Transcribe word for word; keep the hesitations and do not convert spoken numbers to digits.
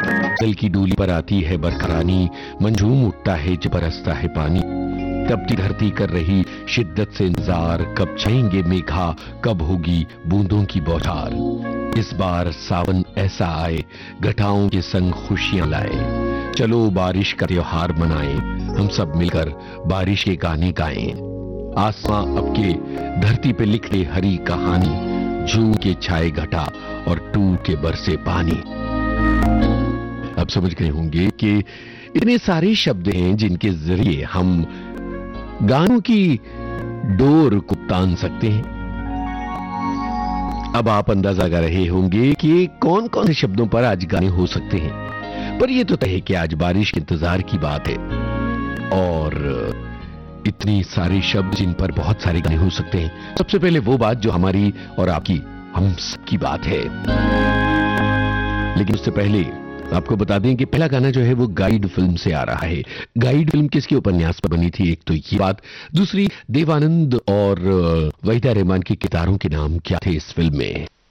जल की डोली पर आती है बरखरानी, मंजूम उठता है जब बरसता है पानी। तपती धरती कर रही शिद्दत से इंतजार, कब छाएंगे मेघा, कब होगी बूंदों की बौछार। इस बार सावन ऐसा आए, घटाओं के संग खुशियां लाए। चलो बारिश का त्योहार मनाएं, हम सब मिलकर बारिश के गाने गाएं। आसमां अब के धरती पे लिख दे हरी कहानी, झूम के छाए घटा और टूट के बरसे पानी। अब समझ गए होंगे कि इतने सारे शब्द हैं जिनके जरिए हम गानों की डोर को तान सकते हैं। अब आप अंदाजा लगा रहे होंगे कि कौन कौन से शब्दों पर आज गाने हो सकते हैं, पर यह तो तय है कि आज बारिश के इंतजार की बात है और इतने सारे शब्द जिन पर बहुत सारे गाने हो सकते हैं। सबसे पहले वो बात जो हमारी और आपकी, हम सबकी बात है। लेकिन उससे पहले आपको बता दें कि पहला गाना जो है वो गाइड फिल्म से आ रहा है। गाइड फिल्म किसके उपन्यास पर बनी थी, एक तो ये बात, दूसरी देवानंद और वहीदा रहमान के किरदारों के नाम क्या थे इस फिल्म में।